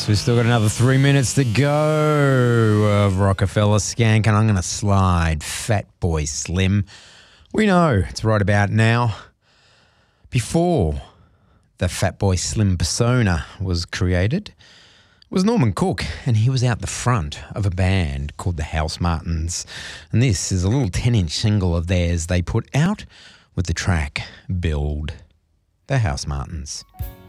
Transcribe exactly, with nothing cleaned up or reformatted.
minutes. We've still got another three minutes to go of Rockefeller Skank, and I'm going to slide Fatboy Slim. We know it's right about now. Before the Fatboy Slim persona was created was Norman Cook, and he was out the front of a band called the Housemartins. And this is a little ten-inch single of theirs they put out with the track Build. The Housemartins.